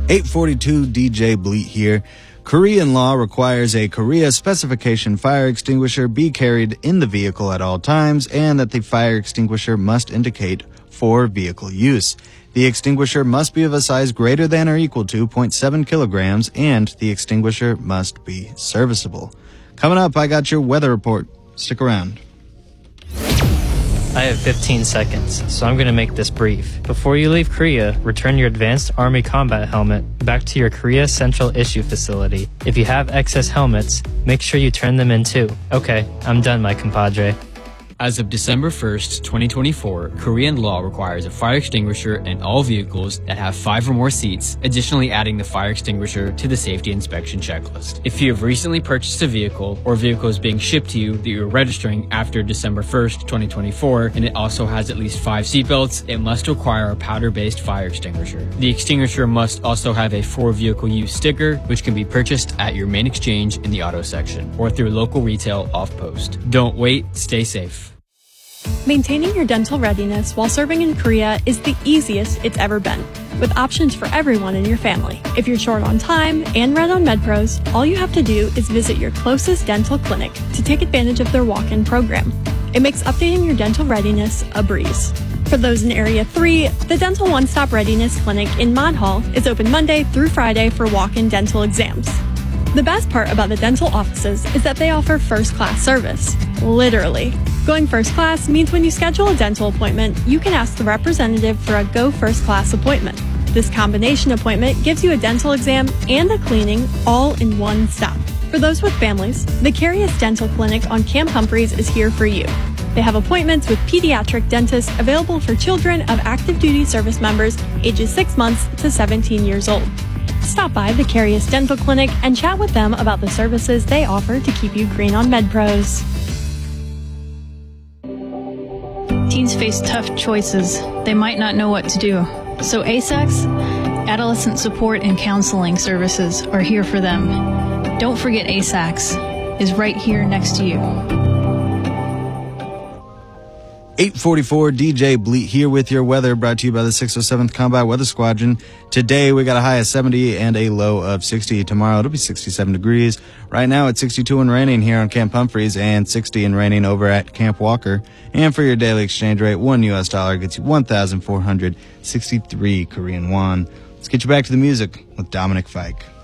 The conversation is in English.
842 DJ Bleat here. Korean law requires a Korea specification fire extinguisher be carried in the vehicle at all times and that the fire extinguisher must indicate for vehicle use. The extinguisher must be of a size greater than or equal to 0.7 kilograms and the extinguisher must be serviceable. Coming up, I got your weather report. Stick around. I have 15 seconds, so I'm going to make this brief. Before you leave Korea, return your Advanced Army Combat Helmet back to your Korea Central Issue Facility. If you have excess helmets, make sure you turn them in too. Okay, I'm done, my compadre. As of December 1st, 2024, Korean law requires a fire extinguisher in all vehicles that have 5 or more seats, additionally adding the fire extinguisher to the safety inspection checklist. If you have recently purchased a vehicle or vehicle is being shipped to you that you're registering after December 1st, 2024, and it also has at least 5 seatbelts, it must require a powder-based fire extinguisher. The extinguisher must also have a for vehicle use sticker, which can be purchased at your main exchange in the auto section or through local retail off-post. Don't wait, stay safe. Maintaining your dental readiness while serving in Korea is the easiest it's ever been, with options for everyone in your family. If you're short on time and red on MedPros, all you have to do is visit your closest dental clinic to take advantage of their walk-in program. It makes updating your dental readiness a breeze. For those in Area 3, the Dental One-Stop Readiness Clinic in Mod Hall is open Monday through Friday for walk-in dental exams. The best part about the dental offices is that they offer first-class service. Literally. Going first class means when you schedule a dental appointment, you can ask the representative for a Go First Class appointment. This combination appointment gives you a dental exam and a cleaning all in one stop. For those with families, the Carius Dental Clinic on Camp Humphreys is here for you. They have appointments with pediatric dentists available for children of active duty service members ages 6 months to 17 years old. Stop by the Carius Dental Clinic and chat with them about the services they offer to keep you green on MedPros. Teens face tough choices. They might not know what to do. So ASACS, Adolescent Support and Counseling Services, are here for them. Don't forget ASACS is right here next to you. 844 DJ Bleat here with your weather, brought to you by the 607th Combat Weather Squadron. Today we got a high of 70 and a low of 60. Tomorrow it'll be 67 degrees. Right now it's 62 and raining here on Camp Humphreys and 60 and raining over at Camp Walker. And for your daily exchange rate, $1 US gets you 1,463 Korean won. Let's get you back to the music with Dominic Fike.